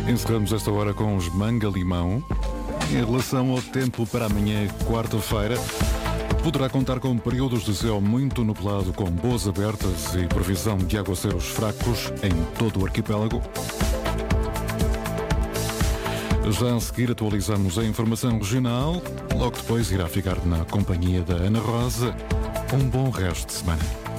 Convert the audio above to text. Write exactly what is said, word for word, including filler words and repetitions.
Encerramos esta hora com os Manga Limão. Em relação ao tempo para amanhã, quarta-feira, poderá contar com períodos de céu muito nublado, com boas abertas e previsão de aguaceiros fracos em todo o arquipélago. Já a seguir atualizamos a informação regional. Logo depois irá ficar na companhia da Ana Rosa. Um bom resto de semana.